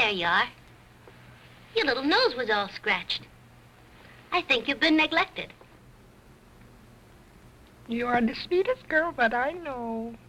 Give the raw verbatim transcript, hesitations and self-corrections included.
There you are. Your little nose was all scratched. I think you've been neglected. You are the sweetest girl that I know.